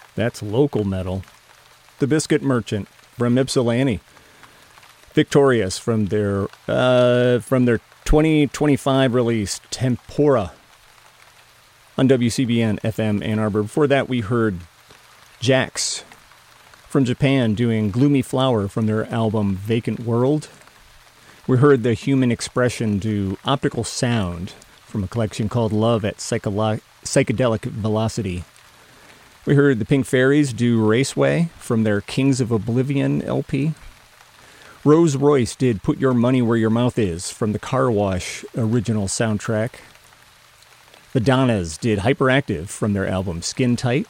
That's local metal. The Biscuit Merchant from Ypsilanti. Victorious from their 2025 release, Tempora, on WCBN FM Ann Arbor. Before that, we heard Jax from Japan doing Gloomy Flower from their album Vacant World. We heard The Human Expression do Optical Sound from a collection called Love at Psychedelic Velocity. We heard the Pink Fairies do Raceway from their Kings of Oblivion LP. Rose Royce did Put Your Money Where Your Mouth Is from the Car Wash original soundtrack. The Donnas did Hyperactive from their album Skin Tight.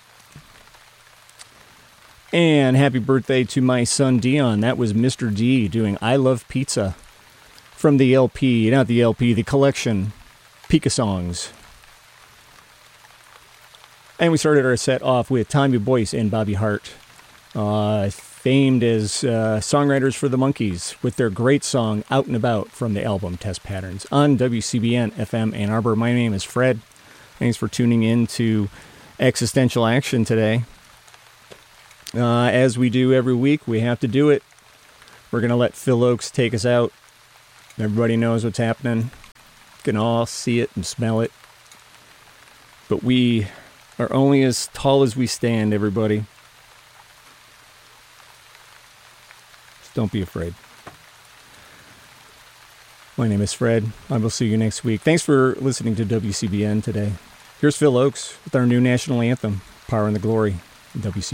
And happy birthday to my son Dion. That was Mr. D doing I Love Pizza from the LP, not the LP, the collection, Pika Songs. And we started our set off with Tommy Boyce and Bobby Hart, famed as songwriters for the Monkees, with their great song Out and About from the album Test Patterns on WCBN FM Ann Arbor. My name is Fred. Thanks for tuning in to Existential Action today. As we do every week, we have to do it. We're going to let Phil Oakes take us out. Everybody knows what's happening. Can all see it and smell it. But we are only as tall as we stand, everybody. Just don't be afraid. My name is Fred. I will see you next week. Thanks for listening to WCBN today. Here's Phil Oakes with our new national anthem, Power and the Glory, WCBN.